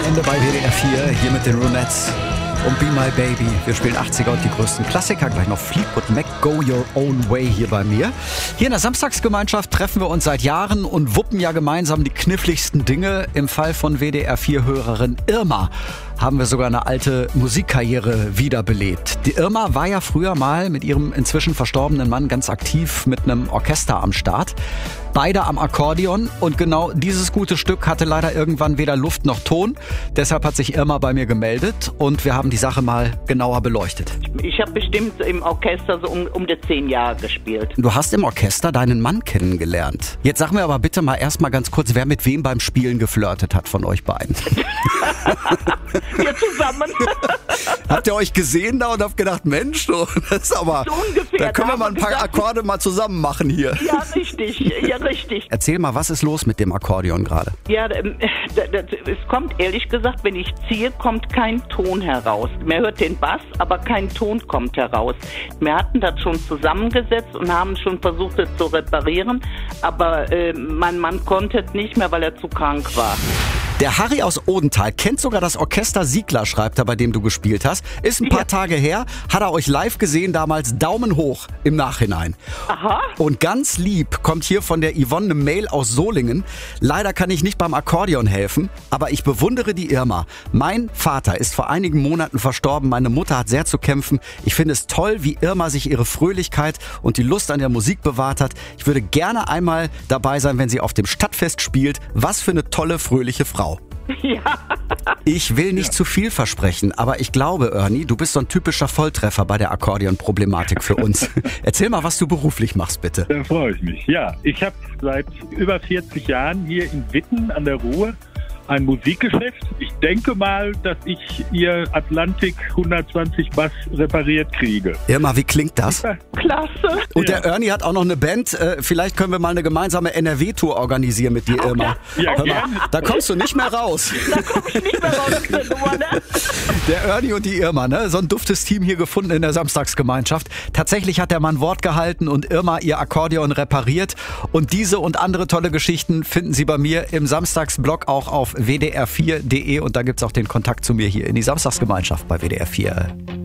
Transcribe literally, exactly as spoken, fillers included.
Wochenende bei W D R vier, hier mit den Ronettes und Be My Baby. Wir spielen achtziger und die größten Klassiker. Gleich noch Fleetwood Mac, Go Your Own Way hier bei mir. Hier in der Samstagsgemeinschaft treffen wir uns seit Jahren und wuppen ja gemeinsam die kniffligsten Dinge. Im Fall von W D R vier-Hörerin Irma haben wir sogar eine alte Musikkarriere wiederbelebt. Die Irma war ja früher mal mit ihrem inzwischen verstorbenen Mann ganz aktiv mit einem Orchester am Start. Beide am Akkordeon, und genau dieses gute Stück hatte leider irgendwann weder Luft noch Ton. Deshalb hat sich Irma bei mir gemeldet und wir haben die Sache mal genauer beleuchtet. Ich habe bestimmt im Orchester so um, um die zehn Jahre gespielt. Du hast im Orchester deinen Mann kennengelernt. Jetzt sag mir aber bitte mal erstmal ganz kurz, wer mit wem beim Spielen geflirtet hat von euch beiden. Wir zusammen. Habt ihr euch gesehen da und habt gedacht, Mensch, du, das ist aber, so ungefähr, da können da wir mal ein paar gesagt, Akkorde mal zusammen machen hier. Ja, richtig, ja, richtig. Erzähl mal, was ist los mit dem Akkordeon gerade? Ja, ähm, d- d- es kommt ehrlich gesagt, wenn ich ziehe, kommt kein Ton heraus. Man hört den Bass, aber kein Ton kommt heraus. Wir hatten das schon zusammengesetzt und haben schon versucht, es zu reparieren, aber äh, mein Mann konnte es nicht mehr, weil er zu krank war. Der Harry aus Odenthal kennt sogar das Orchester Siegler, schreibt er, bei dem du gespielt hast. Ist ein paar ja. Tage her, hat er euch live gesehen, damals Daumen hoch im Nachhinein. Aha. Und ganz lieb kommt hier von der Yvonne eine Mail aus Solingen. Leider kann ich nicht beim Akkordeon helfen, aber ich bewundere die Irma. Mein Vater ist vor einigen Monaten verstorben, meine Mutter hat sehr zu kämpfen. Ich finde es toll, wie Irma sich ihre Fröhlichkeit und die Lust an der Musik bewahrt hat. Ich würde gerne einmal dabei sein, wenn sie auf dem Stadtfest spielt. Was für eine tolle, fröhliche Frau. Ja. Ich will nicht ja. zu viel versprechen, aber ich glaube, Ernie, du bist so ein typischer Volltreffer bei der Akkordeon-Problematik für uns. Erzähl mal, was du beruflich machst, bitte. Da freue ich mich. Ja, ich habe seit über vierzig Jahren hier in Witten an der Ruhr ein Musikgeschäft. Ich denke mal, dass ich ihr Atlantik hundertzwanzig Bass repariert kriege. Irma, wie klingt das? Klasse. Und Ja. der Ernie hat auch noch eine Band. Äh, vielleicht können wir mal eine gemeinsame N R W-Tour organisieren mit dir, Irma. Ja, Hör mal, gerne. da kommst du nicht mehr raus. Da komme ich nicht mehr raus aus der Nummer, ne? Der Ernie und die Irma, ne? So ein duftes Team hier gefunden in der Samstagsgemeinschaft. Tatsächlich hat der Mann Wort gehalten und Irma ihr Akkordeon repariert. Und diese und andere tolle Geschichten finden Sie bei mir im Samstagsblog auch auf w d r vier punkt d e und da gibt's auch den Kontakt zu mir hier in die Samstagsgemeinschaft bei W D R vier.